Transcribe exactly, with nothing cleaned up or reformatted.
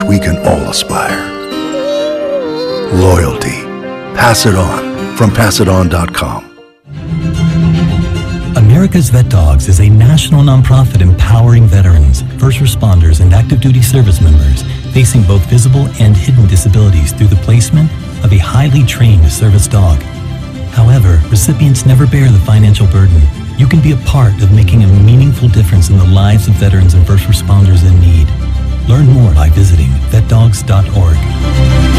we can all aspire. Loyalty. Pass it on from pass it on dot com. America's Vet Dogs is a national nonprofit empowering veterans, first responders, and active duty service members facing both visible and hidden disabilities through the placement of a highly trained service dog. However, recipients never bear the financial burden. You can be a part of making a meaningful difference in the lives of veterans and first responders in need. Learn more by visiting vet dogs dot org.